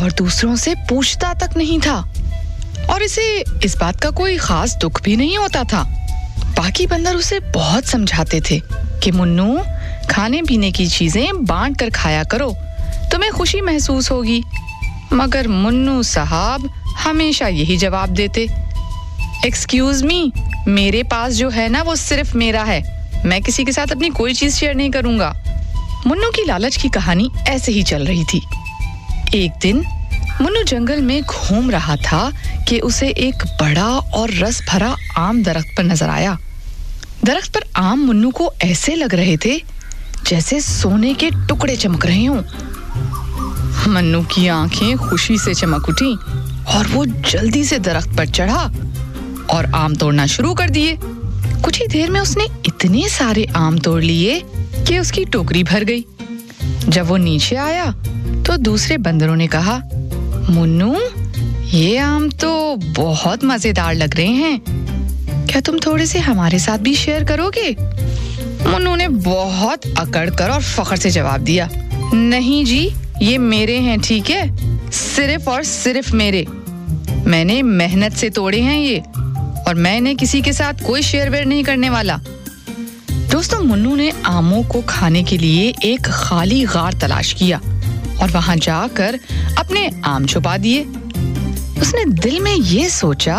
और दूसरों से पूछता तक नहीं था और इसे इस बात का कोई खास दुख भी नहीं होता था। बाकी बंदर उसे बहुत समझाते थे कि मुन्नू, खाने पीने की चीजें बांट कर खाया करो, तुम्हें खुशी महसूस होगी। मगर मुन्नू साहब हमेशा यही जवाब देते, एक्सक्यूज मी, मेरे पास जो है ना वो सिर्फ मेरा है, मैं किसी के साथ अपनी कोई चीज शेयर नहीं करूंगा। मुन्नू की लालच की कहानी ऐसे ही चल रही थी। एक दिन मुन्नू जंगल में घूम रहा था कि उसे एक बड़ा और रस भरा आम दरख्त पर नजर आया। दरख्त पर आम मुन्नू को ऐसे लग रहे थे जैसे सोने के टुकड़े चमक रहे हों। मुन्नू की आंखें खुशी से चमक उठी और वो जल्दी से दरख्त पर चढ़ा और आम तोड़ना शुरू कर दिए। कुछ ही देर में उसने इतने सारे आम तोड़ लिए कि उसकी टोकरी भर गई। जब वो नीचे आया तो दूसरे बंदरों ने कहा, मुन्नू, ये आम तो बहुत मजेदार लग रहे हैं, क्या तुम थोड़े से हमारे साथ भी शेयर करोगे? मुन्नू ने बहुत अकड़ कर और फख्र से जवाब दिया, नहीं जी, ये मेरे हैं, ठीक है, सिर्फ और सिर्फ मेरे। मैंने मेहनत से तोड़े हैं ये, और मैंने किसी के साथ कोई शेयर वेयर नहीं करने वाला। दोस्तों, मुन्नू ने आमों को खाने के लिए एक खाली गार तलाश किया और वहां जाकर अपने आम छुपा दिए। उसने दिल में ये सोचा,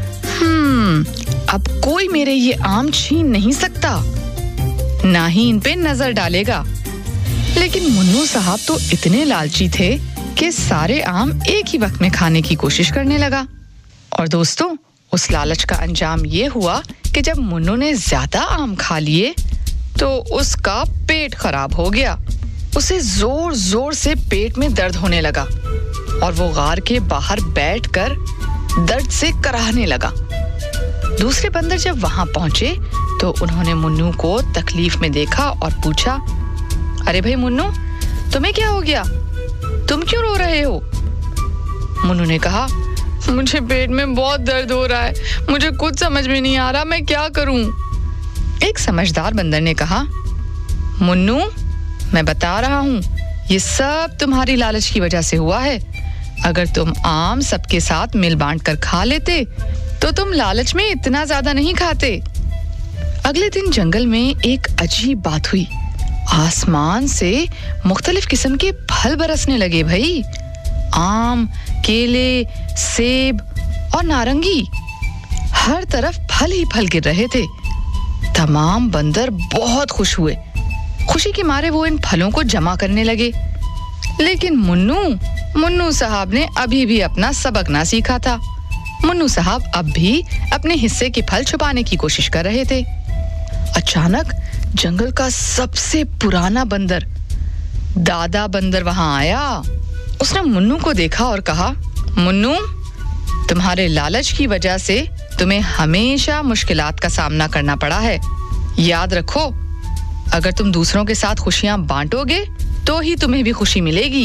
अब कोई मेरे ये आम छीन नहीं सकता, ना ही इन पे नजर डालेगा। लेकिन मुन्नू साहब तो इतने लालची थे कि सारे आम एक ही वक्त में खाने की कोशिश करने लगा। और दोस्तों, उस लालच का अंजाम ये हुआ कि जब मुन्नू ने ज्यादा आम खा लिए तो उसका पेट खराब हो गया। उसे जोर जोर से पेट में दर्द होने लगा और वो गार के बाहर बैठकर दर्द से कराहने लगा। दूसरे बंदर जब वहां पहुंचे तो उन्होंने मुन्नू को तकलीफ में देखा और पूछा, अरे भाई मुन्नू, तुम्हें क्या हो गया? तुम क्यों रो रहे हो? मुन्नू ने कहा, मुझे पेट में बहुत दर्द हो रहा है, मुझे कुछ समझ में नहीं आ रहा, मैं क्या करूं? एक समझदार बंदर ने कहा, मुन्नू, मैं बता रहा हूं, ये सब तुम्हारी लालच की वजह से हुआ है। अगर तुम आम सबके साथ मिल बांट कर खा लेते तो तुम लालच में इतना ज्यादा नहीं खाते। अगले दिन जंगल में एक अजीब बात हुई। आसमान से मुख्तलिफ किस्म के फल बरसने लगे भाई। आम, केले, सेब और नारंगी, हर तरफ फल ही फल गिर रहे थे। तमाम बंदर बहुत खुश हुए। खुशी के मारे वो इन फलों को जमा करने लगे। लेकिन मुन्नू साहब ने अभी भी अपना सबक ना सीखा था। मुन्नू साहब अब भी अपने हिस्से के फल छुपाने की कोशिश कर रहे थे। अचानक जंगल का सबसे पुराना बंदर, दादा बंदर, वहां आया। उसने मुन्नू को देखा और कहा, मुन्नू, तुम्हारे लालच की वजह से तुम्हें हमेशा मुश्किलात का सामना करना पड़ा है। याद रखो, अगर तुम दूसरों के साथ खुशियां बांटोगे तो ही तुम्हें भी खुशी मिलेगी।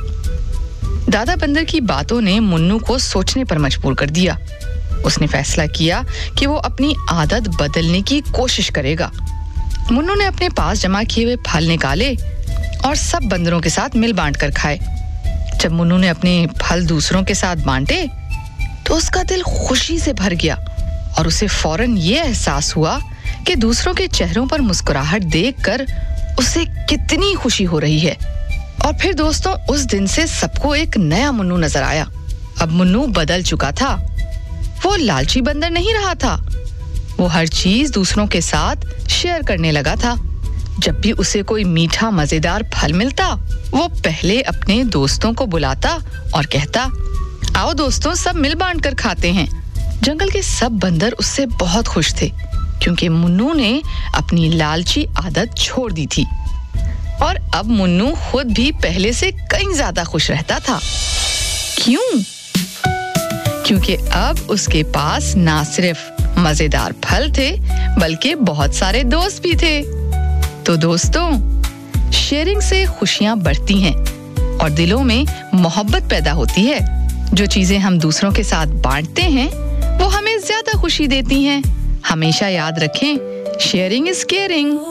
दादा बंदर की बातों ने मुन्नू को सोचने पर मजबूर कर दिया। उसने फैसला किया कि वो अपनी आदत बदलने की कोशिश करेगा। मुन्नू ने अपने पास जमा किए हुए फल निकाले और सब बंदरों के साथ मिल बांट कर खाए। जब मुन्नू ने अपने फल दूसरों के साथ बांटे तो उसका दिल खुशी से भर गया और उसे फौरन ये एहसास हुआ कि दूसरों के चेहरों पर मुस्कुराहट देखकर उसे कितनी खुशी हो रही है। और फिर दोस्तों, उस दिन से सबको एक नया मुन्नू नजर आया। अब मुन्नू बदल चुका था। वो लालची बंदर नहीं रहा था। वो हर चीज दूसरों के साथ शेयर करने लगा था। जब भी उसे कोई मीठा मजेदार फल मिलता, वो पहले अपने दोस्तों को बुलाता और कहता, आओ दोस्तों, सब मिल बांट कर खाते हैं। जंगल के सब बंदर उससे बहुत खुश थे क्योंकि मुन्नू ने अपनी लालची आदत छोड़ दी थी। और अब मुन्नू खुद भी पहले से कहीं ज्यादा खुश रहता था। क्यों? क्योंकि अब उसके पास ना सिर्फ मजेदार फल थे बल्कि बहुत सारे दोस्त भी थे। तो दोस्तों, शेयरिंग से खुशियां बढ़ती हैं और दिलों में मोहब्बत पैदा होती है। जो चीजें हम दूसरों के साथ बांटते हैं वो हमें ज्यादा खुशी देती हैं। हमेशा याद रखें, शेयरिंग इज केयरिंग।